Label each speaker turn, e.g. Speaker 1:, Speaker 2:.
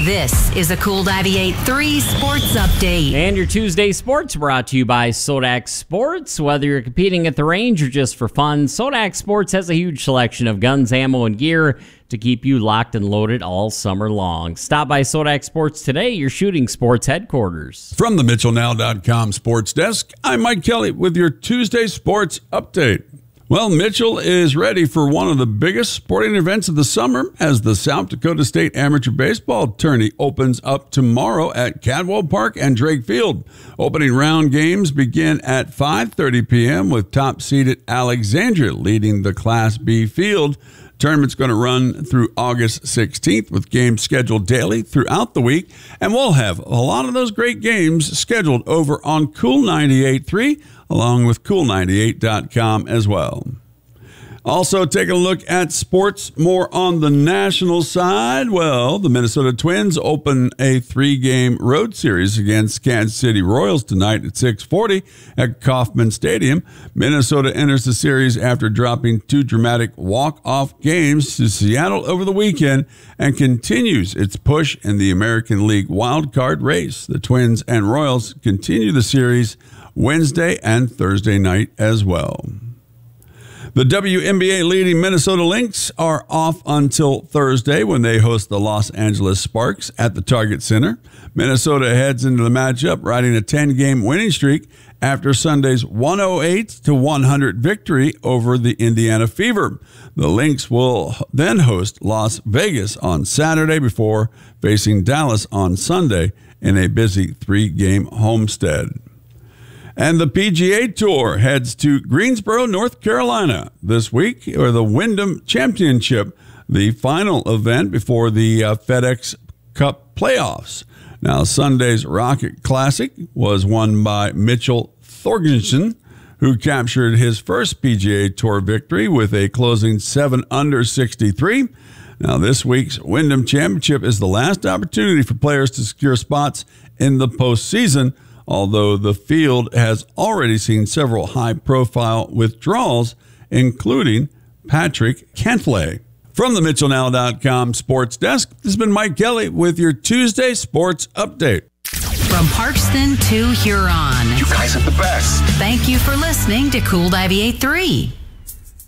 Speaker 1: This is a Cool 98.3 Sports Update.
Speaker 2: And your Tuesday sports brought to you by Sodax Sports. Whether you're competing at the range or just for fun, Sodax Sports has a huge selection of guns, ammo, and gear to keep you locked and loaded all summer long. Stop by Sodax Sports today, your shooting sports headquarters.
Speaker 3: From the MitchellNow.com Sports Desk, I'm Mike Kelly with your Tuesday Sports Update. Well, Mitchell is ready for one of the biggest sporting events of the summer as the South Dakota State Amateur Baseball Tourney opens up tomorrow at Cadwell Park and Drake Field. Opening round games begin at 5:30 p.m. with top-seeded Alexandria leading the Class B field. Tournament's going to run through August 16th with games scheduled daily throughout the week, and we'll have a lot of those great games scheduled over on Cool 98.3 along with Cool98.com as well. Also, taking a look at sports more on the national side. Well, the Minnesota Twins open a 3-game road series against Kansas City Royals tonight at 6:40 at Kauffman Stadium. Minnesota enters the series after dropping 2 dramatic walk-off games to Seattle over the weekend and continues its push in the American League wildcard race. The Twins and Royals continue the series Wednesday and Thursday night as well. The WNBA leading Minnesota Lynx are off until Thursday when they host the Los Angeles Sparks at the Target Center. Minnesota heads into the matchup riding a 10-game winning streak after Sunday's 108-100 victory over the Indiana Fever. The Lynx will then host Las Vegas on Saturday before facing Dallas on Sunday in a busy 3-game homestand. And the PGA Tour heads to Greensboro, North Carolina this week, or the Wyndham Championship, the final event before the FedEx Cup playoffs. Now, Sunday's Rocket Classic was won by Mitchell Thorgensen, who captured his first PGA Tour victory with a closing 7 under 63. Now, this week's Wyndham Championship is the last opportunity for players to secure spots in the postseason, although the field has already seen several high-profile withdrawals, including Patrick Cantlay. From the MitchellNow.com Sports Desk, this has been Mike Kelly with your Tuesday Sports Update.
Speaker 1: From Parkston to Huron.
Speaker 4: You guys are the best.
Speaker 1: Thank you for listening to Cool 98.3.